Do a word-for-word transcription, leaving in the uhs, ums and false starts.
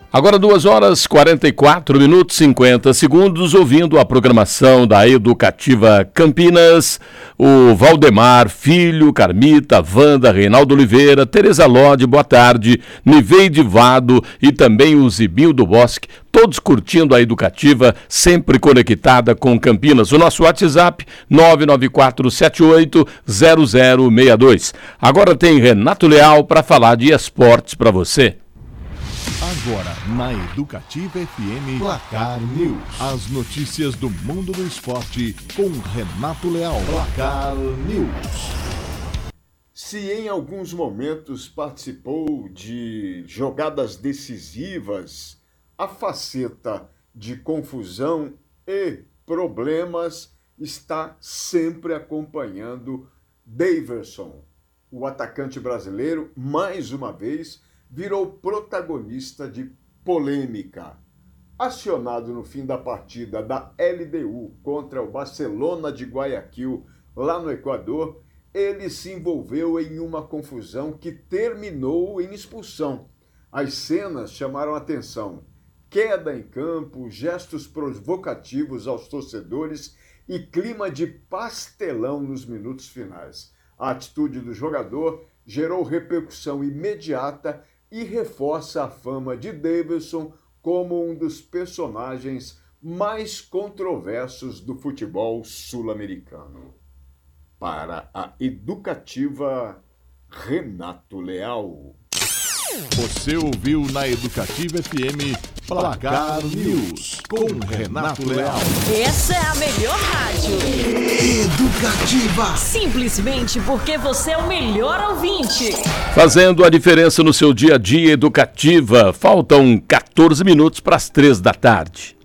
Agora duas horas, quarenta e quatro minutos, cinquenta segundos, ouvindo a programação da Educativa Campinas, o Valdemar Filho, Carmita, Wanda, Reinaldo Oliveira, Tereza Lode, boa tarde, Niveide Vado e também o Zibinho do Bosque, todos curtindo a Educativa, sempre conectada com Campinas. O nosso WhatsApp, nove nove quatro sete oito zero zero seis dois. Agora tem Renato Leal para falar de esportes para você. Agora, na Educativa F M, Placar News. As notícias do mundo do esporte com Renato Leal. Placar News. Se em alguns momentos participou de jogadas decisivas, a faceta de confusão e problemas está sempre acompanhando Daverson. O atacante brasileiro, mais uma vez, virou protagonista de polêmica. Acionado no fim da partida da L D U contra o Barcelona de Guayaquil, lá no Equador, ele se envolveu em uma confusão que terminou em expulsão. As cenas chamaram atenção. Queda em campo, gestos provocativos aos torcedores e clima de pastelão nos minutos finais. A atitude do jogador gerou repercussão imediata e reforça a fama de Daverson como um dos personagens mais controversos do futebol sul-americano. Para a Educativa, Renato Leal. Você ouviu na Educativa F M Placar News com Renato Leal. Essa é a melhor rádio. Educativa. Simplesmente porque você é o melhor ouvinte. Fazendo a diferença no seu dia a dia. Educativa. Faltam quatorze minutos para as três da tarde.